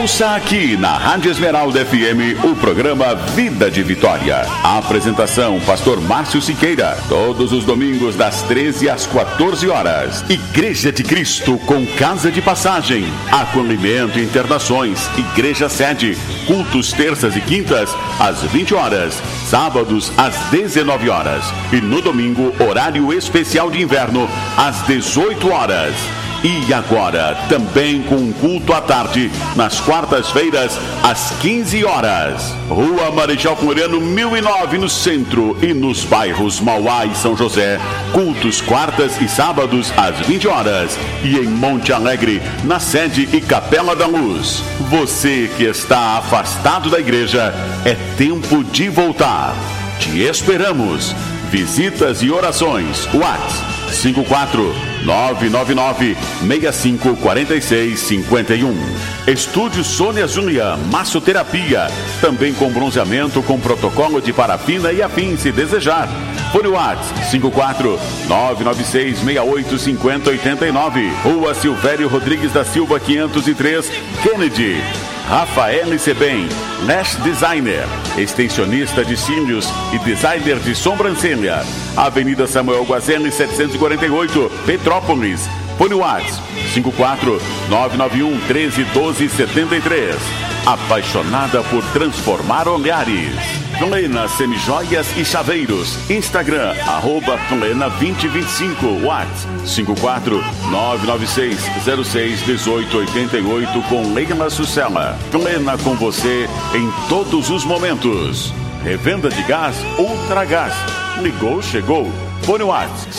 Ouça aqui na Rádio Esmeralda FM o programa Vida de Vitória. A apresentação, Pastor Márcio Siqueira. Todos os domingos das 13 às 14 horas. Igreja de Cristo com casa de passagem, acolhimento e internações. Igreja sede. Cultos terças e quintas às 20 horas. Sábados às 19 horas. E no domingo, horário especial de inverno às 18 horas. E agora, também com um culto à tarde, nas quartas-feiras, às 15 horas. Rua Marechal Floriano, 1009, no centro e nos bairros Mauá e São José. Cultos quartas e sábados, às 20 horas. E em Monte Alegre, na sede e Capela da Luz. Você que está afastado da igreja, é tempo de voltar. Te esperamos. Visitas e orações. WhatsApp 54999-654651. Estúdio Sônia Júlia, massoterapia. Também com bronzeamento com protocolo de parafina e afins, se desejar. Fone WhatsApp 54996685089. Rua Silvério Rodrigues da Silva 503, Kennedy. Rafael Sebem, Lash Designer, extensionista de cílios e designer de sobrancelha. Avenida Samuel Guazelli 748, Petrópolis. Fone WhatsApp 54991131273. Apaixonada por transformar olhares. Plena Semijoias e Chaveiros. Instagram, @Plena2025. WhatsApp 54996061888 com Leila Sucela. Plena com você em todos os momentos. Revenda de gás Ultragás. Ligou, chegou. Fone WhatsApp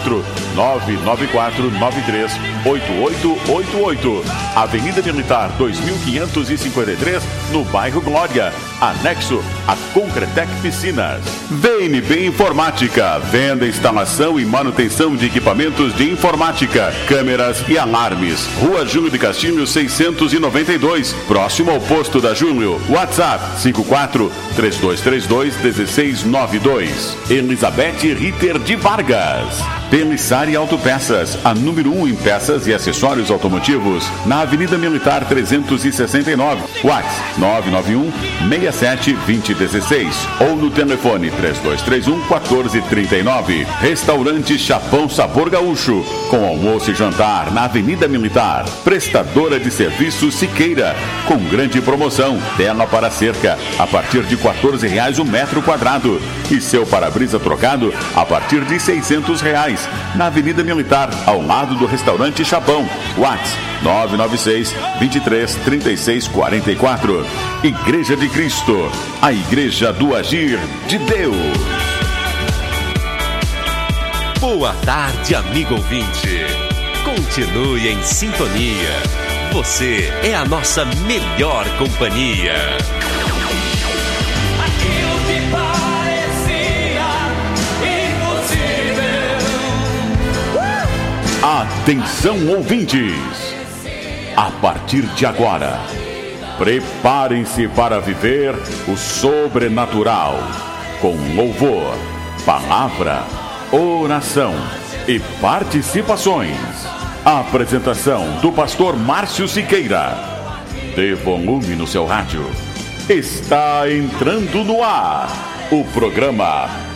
54994938888. Avenida Militar 2553, no bairro Glória. Anexo a Concretec Piscinas. VNB Informática. Venda, instalação e manutenção de equipamentos de informática, câmeras e alarmes. Rua Júlio de Castilhos 692, próximo ao posto da Júlio. WhatsApp 54-3232-1692. Elizabeth Ritter de Vargas. Pelissari Autopeças, a número 1 em peças e acessórios automotivos, na Avenida Militar 369. WhatsApp 991-67-2016 ou no telefone 3231-1439. Restaurante Chapão Sabor Gaúcho, com almoço e jantar na Avenida Militar. Prestadora de serviço Siqueira, com grande promoção, tela para cerca, a partir de R$14 o metro quadrado. E seu para-brisa trocado a partir de R$600. Na Avenida Militar, ao lado do restaurante Chapão. WhatsApp 996-23-3644. Igreja de Cristo, a igreja do agir de Deus. Boa tarde, amigo ouvinte. Continue em sintonia. Você é a nossa melhor companhia. Atenção, ouvintes! A partir de agora, preparem-se para viver o sobrenatural, com louvor, palavra, oração e participações. A apresentação do pastor Márcio Siqueira. Dê volume no seu rádio. Está entrando no ar o programa